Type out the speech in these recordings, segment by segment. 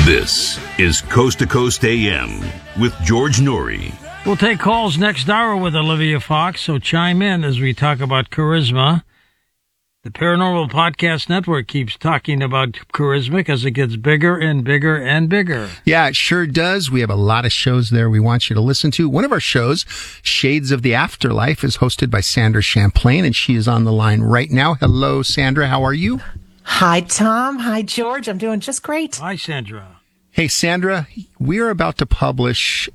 This is Coast to Coast AM with George Noory. We'll take calls next hour with Olivia Fox, so chime in as we talk about charisma. The Paranormal Podcast Network keeps talking about charisma as it gets bigger and bigger and bigger. Yeah, it sure does. We have a lot of shows there we want you to listen to. One of our shows, Shades of the Afterlife, is hosted by Sandra Champlain, and she is on the line right now. Hello, Sandra. How are you? Hi, Tom. Hi, George. I'm doing just great. Hi, Sandra. Hey, Sandra, we are about to publish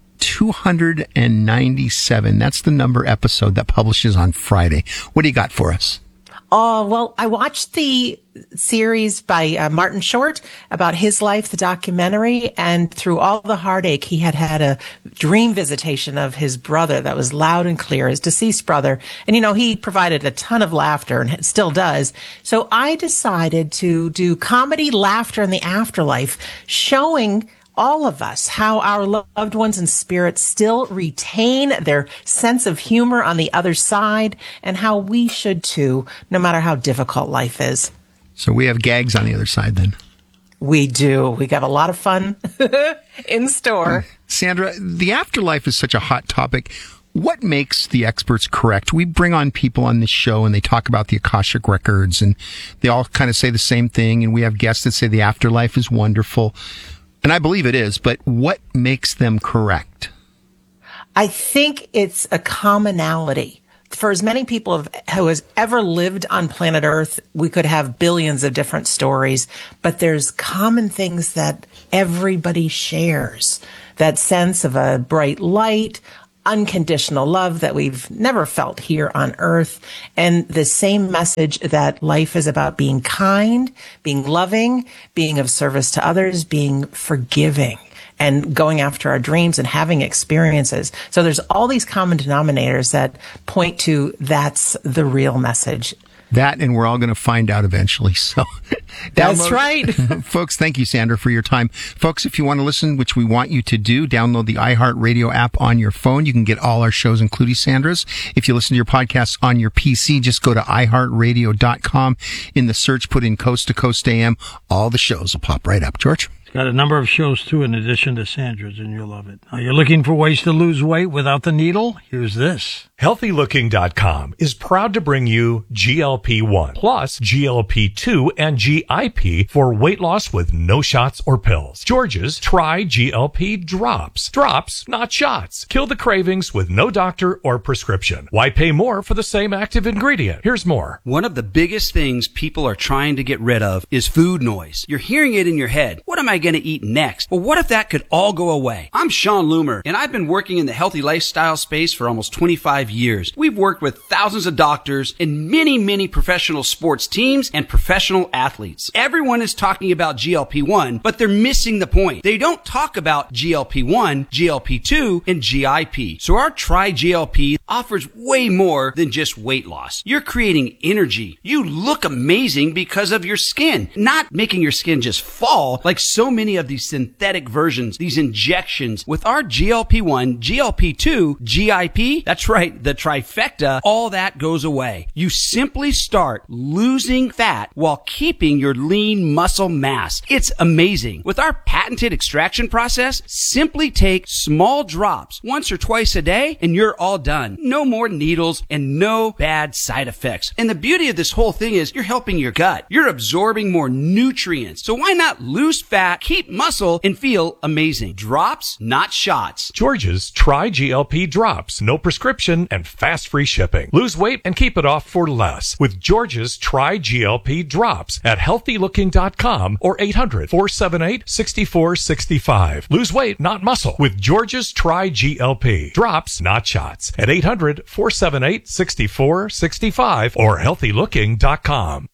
297. That's the number episode that publishes on Friday. What do you got for us? Oh, well, I watched the series by Martin Short about his life, the documentary, and through all the heartache, he had a dream visitation of his brother that was loud and clear, his deceased brother. And, you know, he provided a ton of laughter and still does. So I decided to do comedy, laughter in the afterlife, showing all of us how our loved ones in spirit still retain their sense of humor on the other side, and how we should too, no matter how difficult life is. So we have gags on the other side then. We do. We got a lot of fun in store. Sandra, the afterlife is such a hot topic. What makes the experts correct? We bring on people on this show and they talk about the Akashic records and they all kind of say the same thing. And we have guests that say the afterlife is wonderful. And I believe it is, but what makes them correct? I think it's a commonality. For as many people who has ever lived on planet Earth, we could have billions of different stories, but there's common things that everybody shares. That sense of a bright light, unconditional love that we've never felt here on Earth, and the same message that life is about being kind, being loving, being of service to others, being forgiving, and going after our dreams and having experiences. So there's all these common denominators that point to that's the real message. That, and we're all going to find out eventually. So that's right. Folks, thank you, Sandra, for your time. Folks, if you want to listen, which we want you to do, download the iHeartRadio app on your phone. You can get all our shows, including Sandra's. If you listen to your podcasts on your PC, just go to iHeartRadio.com. In the search, put in Coast to Coast AM. All the shows will pop right up. George? Got a number of shows, too, in addition to Sandra's, and you'll love it. Are you looking for ways to lose weight without the needle? Here's this. HealthyLooking.com is proud to bring you GLP-1 plus GLP-2 and GIP for weight loss with no shots or pills. George's Try GLP Drops. Drops, not shots. Kill the cravings with no doctor or prescription. Why pay more for the same active ingredient? Here's more. One of the biggest things people are trying to get rid of is food noise. You're hearing it in your head. What am I going to eat next? Well, what if that could all go away? I'm Sean Loomer, and I've been working in the healthy lifestyle space for almost 25 years. We've worked with thousands of doctors and many professional sports teams and professional athletes. Everyone is talking about GLP-1, but they're missing the point. They don't talk about GLP-1, GLP-2, and GIP. So our Try GLP offers way more than just weight loss. You're creating energy. You look amazing because of your skin, not making your skin just fall like so many of these synthetic versions, these injections. With our GLP-1, GLP-2, GIP, that's right, the trifecta, all that goes away. You simply start losing fat while keeping your lean muscle mass. It's amazing. With our patented extraction process, simply take small drops once or twice a day and you're all done. No more needles and no bad side effects. And the beauty of this whole thing is you're helping your gut. You're absorbing more nutrients. So why not lose fat, keep muscle, and feel amazing? Drops, not shots. George's Try GLP Drops. No prescription and fast free shipping. Lose weight and keep it off for less with George's Try GLP Drops at HealthyLooking.com or 800-478-6465. Lose weight, not muscle with George's Try GLP Drops, not shots at 800-478-6465 or HealthyLooking.com.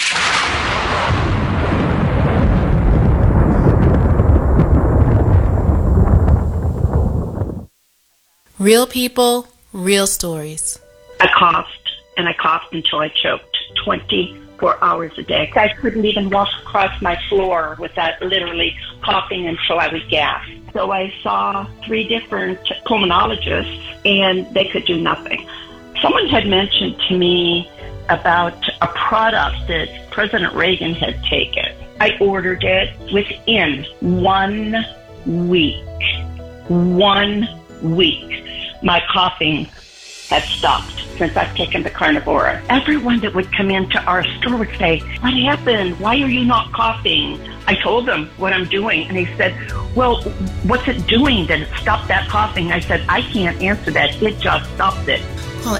Real people, real stories. I coughed until I choked 24 hours a day. I couldn't even walk across my floor without literally coughing until I would gasp. So I saw 3 different pulmonologists and they could do nothing. Someone had mentioned to me about a product that President Reagan had taken. I ordered it within 1 week. 1 week. My coughing had stopped since I've taken the Carnivora. Everyone that would come into our store would say, what happened? Why are you not coughing? I told them what I'm doing, and they said, well, what's it doing that it stopped that coughing? I said, I can't answer that. It just stopped it. Call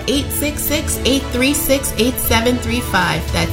866-836-8735. That's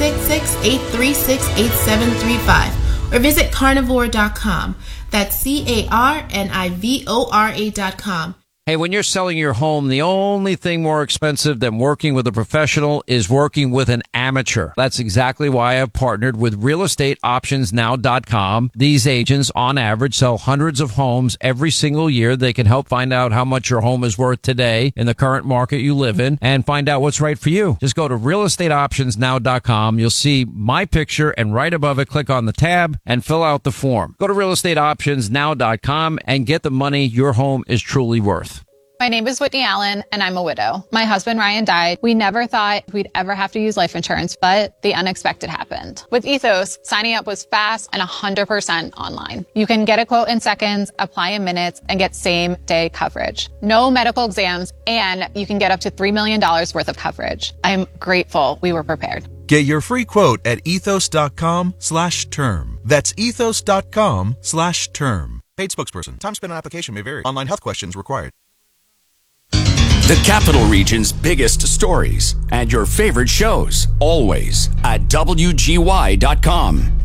866-836-8735. Or visit carnivore.com. That's carnivora.com. Hey, when you're selling your home, the only thing more expensive than working with a professional is working with an amateur. That's exactly why I've partnered with realestateoptionsnow.com. These agents, on average, sell hundreds of homes every single year. They can help find out how much your home is worth today in the current market you live in and find out what's right for you. Just go to realestateoptionsnow.com. You'll see my picture, and right above it, click on the tab and fill out the form. Go to realestateoptionsnow.com and get the money your home is truly worth. My name is Whitney Allen, and I'm a widow. My husband, Ryan, died. We never thought we'd ever have to use life insurance, but the unexpected happened. With Ethos, signing up was fast and 100% online. You can get a quote in seconds, apply in minutes, and get same-day coverage. No medical exams, and you can get up to $3 million worth of coverage. I'm grateful we were prepared. Get your free quote at ethos.com/term. That's ethos.com/term. Paid spokesperson. Time spent on application may vary. Online health questions required. The Capital Region's biggest stories and your favorite shows, always at WGY.com.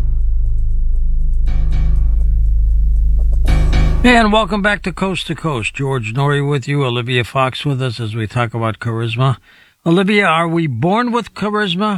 And welcome back to Coast. George Norrie with you, Olivia Fox with us as we talk about charisma. Olivia, are we born with charisma?